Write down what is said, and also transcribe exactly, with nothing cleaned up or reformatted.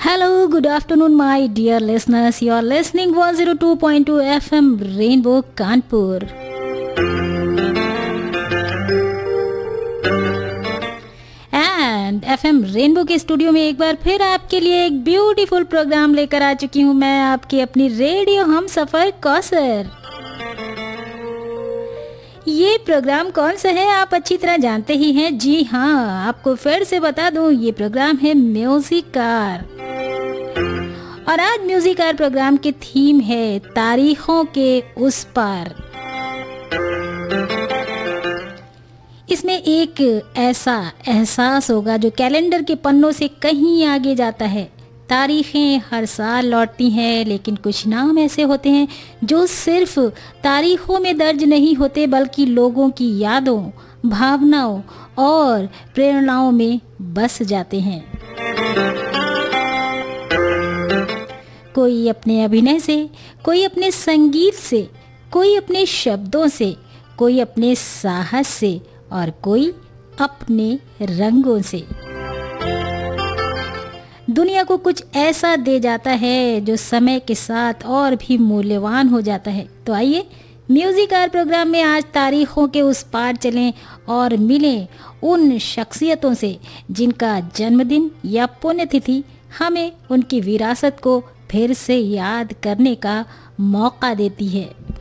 Hello, good afternoon, my dear listeners. You are listening one oh two point two F M Rainbow Kanpur. And F M rainbow के studio में एक बार फिर आपके लिए एक beautiful programme लेकर आ चुकी हूँ मैं, आपकी अपनी रेडियो हम सफर कौसर। ये प्रोग्राम कौन सा है आप अच्छी तरह जानते ही हैं। जी हाँ, आपको फिर से बता दूं, ये प्रोग्राम है म्यूजिक कार। और आज म्यूजिक कार प्रोग्राम की थीम है तारीखों के उस पार। इसमें एक ऐसा एहसास होगा जो कैलेंडर के पन्नों से कहीं आगे जाता है। तारीखें हर साल लौटती हैं, लेकिन कुछ नाम ऐसे होते हैं जो सिर्फ तारीखों में दर्ज नहीं होते, बल्कि लोगों की यादों, भावनाओं और प्रेरणाओं में बस जाते हैं। कोई अपने अभिनय से, कोई अपने संगीत से, कोई अपने शब्दों से, कोई अपने साहस से और कोई अपने रंगों से दुनिया को कुछ ऐसा दे जाता है जो समय के साथ और भी मूल्यवान हो जाता है। तो आइए म्यूजिक आर प्रोग्राम में आज तारीखों के उस पार चलें और मिलें उन शख्सियतों से जिनका जन्मदिन या पुण्यतिथि हमें उनकी विरासत को फिर से याद करने का मौका देती है।